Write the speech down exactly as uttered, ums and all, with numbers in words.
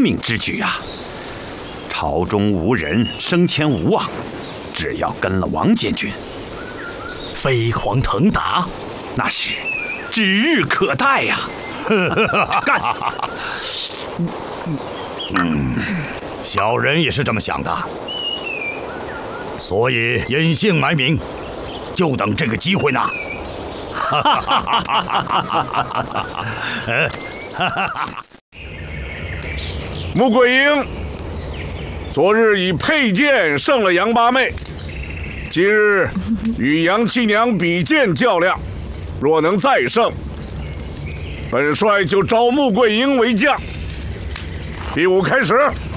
明之举啊！朝中无人，升迁无望，只要跟了王监军， 飞黄腾达， 那是指日可待呀！干！ 嗯，小人也是这么想的，所以隐姓埋名，就等这个机会呢。哈哈哈哈哈哈！ 穆桂英，昨日以佩剑胜了杨八妹，今日与杨七娘比剑较量，若能再胜，本帅就招穆桂英为将。比武开始。